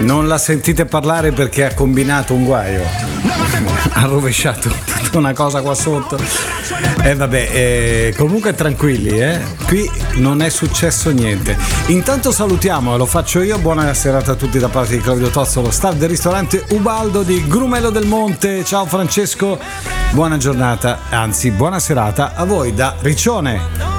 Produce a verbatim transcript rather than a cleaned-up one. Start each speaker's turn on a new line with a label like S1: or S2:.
S1: Non la sentite parlare perché ha combinato un guaio. Ha rovesciato una cosa qua sotto. E eh, vabbè, eh, comunque tranquilli, eh. Qui non è successo niente. Intanto salutiamo, e lo faccio io. Buona serata a tutti da parte di Claudio Tozzo, lo staff del ristorante Ubaldo di Grumello del Monte. Ciao Francesco, buona giornata, anzi buona serata a voi da Riccione.